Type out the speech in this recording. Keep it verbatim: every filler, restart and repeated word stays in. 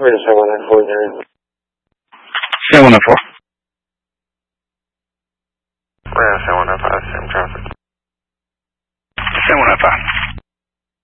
Wait a second, one nine four zero. seven one nine four. Yeah, seven one nine five, same traffic. seven one nine five.